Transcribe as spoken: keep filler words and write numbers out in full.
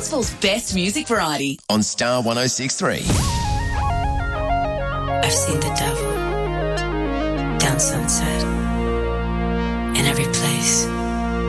Knoxville's best music variety. On Star one oh six point three. I've seen the devil down Sunset in every place.